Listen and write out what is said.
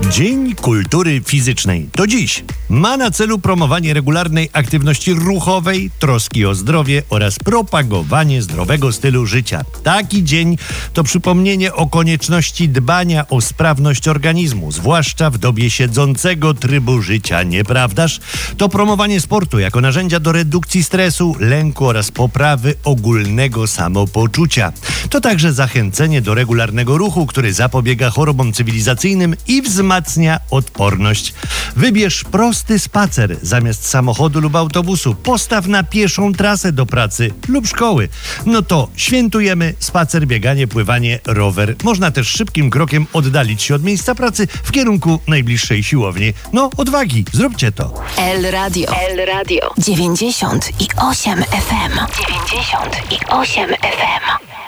Dzień Kultury Fizycznej to dziś. Ma na celu promowanie regularnej aktywności ruchowej, troski o zdrowie oraz propagowanie zdrowego stylu życia. Taki dzień to przypomnienie o konieczności dbania o sprawność organizmu, zwłaszcza w dobie siedzącego trybu życia, nieprawdaż? To promowanie sportu jako narzędzia do redukcji stresu, lęku oraz poprawy ogólnego samopoczucia. To także zachęcenie do regularnego ruchu, który zapobiega chorobom cywilizacyjnym i wzmacnia odporność. Wybierz prosty spacer zamiast samochodu lub autobusu. Postaw na pieszą trasę do pracy lub szkoły. No to świętujemy spacer, bieganie, pływanie, rower. Można też szybkim krokiem oddalić się od miejsca pracy w kierunku najbliższej siłowni. No, odwagi, zróbcie to. El Radio 98 FM. 98 FM.